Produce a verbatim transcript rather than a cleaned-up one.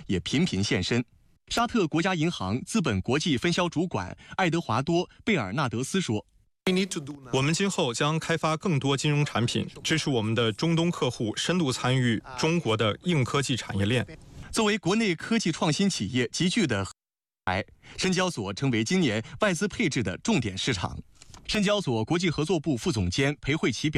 也频频现身。沙特国家银行资本国际分销主管爱德华多·贝尔纳德斯说。 我们今后将开发更多金融产品，支持我们的中东客户深度参与中国的硬科技产业链。 作为国内科技创新企业集聚的台，深交所成为今年外资配置的重点市场。深交所国际合作部副总监裴慧琪表。